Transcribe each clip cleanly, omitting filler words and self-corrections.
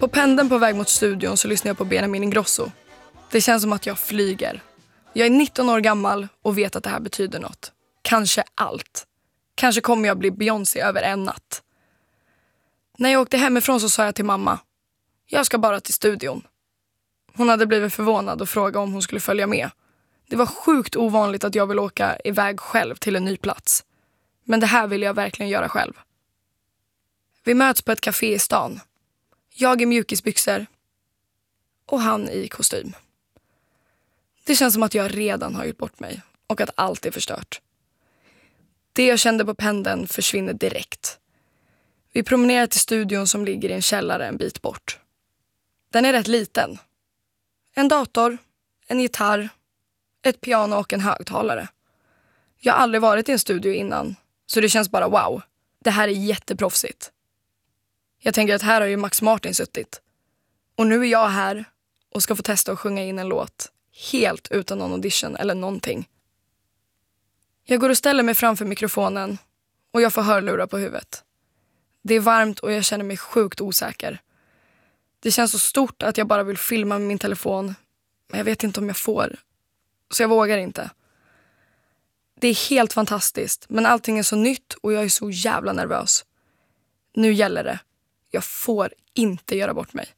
På pendeln på väg mot studion så lyssnar jag på Benjamin Ingrosso. Det känns som att jag flyger. Jag är 19 år gammal och vet att det här betyder något. Kanske allt. Kanske kommer jag bli Beyoncé över en natt. När jag åkte hemifrån så sa jag till mamma: jag ska bara till studion. Hon hade blivit förvånad och frågade om hon skulle följa med. Det var sjukt ovanligt att jag ville åka iväg själv till en ny plats. Men det här ville jag verkligen göra själv. Vi möts på ett café i stan. Jag i mjukisbyxor och han i kostym. Det känns som att jag redan har gjort bort mig och att allt är förstört. Det jag kände på pendeln försvinner direkt. Vi promenerar till studion som ligger i en källare en bit bort. Den är rätt liten. En dator, en gitarr, ett piano och en högtalare. Jag har aldrig varit i en studio innan, så det känns bara wow. Det här är jätteproffsigt. Jag tänker att här har ju Max Martin suttit. Och nu är jag här och ska få testa att sjunga in en låt. Helt utan någon audition eller någonting. Jag går och ställer mig framför mikrofonen och jag får hörlurar på huvudet. Det är varmt och jag känner mig sjukt osäker. Det känns så stort att jag bara vill filma med min telefon. Men jag vet inte om jag får. Så jag vågar inte. Det är helt fantastiskt, men allting är så nytt och jag är så jävla nervös. Nu gäller det. Jag får inte göra bort mig.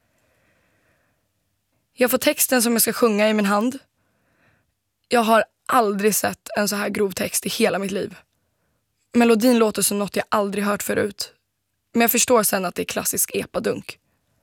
Jag får texten som jag ska sjunga i min hand. Jag har aldrig sett en så här grov text i hela mitt liv. Melodin låter som något jag aldrig hört förut. Men jag förstår sen att det är klassisk epadunk.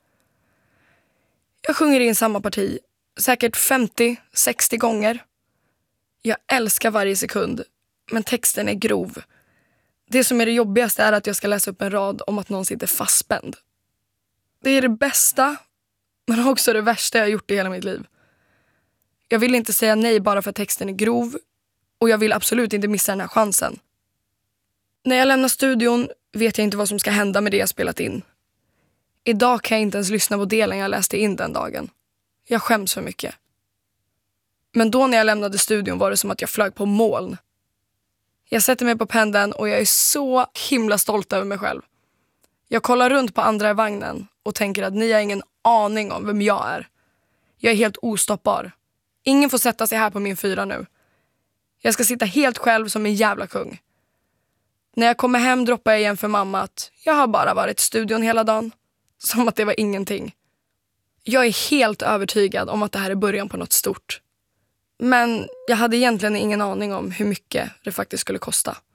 Jag sjunger in samma parti säkert 50-60 gånger. Jag älskar varje sekund, men texten är grov. Det som är det jobbigaste är att jag ska läsa upp en rad om att någon sitter fastspänd. Det är det bästa, men också det värsta jag har gjort i hela mitt liv. Jag vill inte säga nej bara för att texten är grov, och jag vill absolut inte missa den här chansen. När jag lämnar studion vet jag inte vad som ska hända med det jag spelat in. Idag kan jag inte ens lyssna på delen jag läste in den dagen. Jag skäms för mycket. Men då när jag lämnade studion var det som att jag flög på moln. Jag sätter mig på pendeln och jag är så himla stolt över mig själv. Jag kollar runt på andra i vagnen och tänker att ni har ingen aning om vem jag är. Jag är helt ostoppbar. Ingen får sätta sig här på min 4 nu. Jag ska sitta helt själv som en jävla kung. När jag kommer hem droppar jag igen för mamma att jag har bara varit i studion hela dagen. Som att det var ingenting. Jag är helt övertygad om att det här är början på något stort. Men jag hade egentligen ingen aning om hur mycket det faktiskt skulle kosta.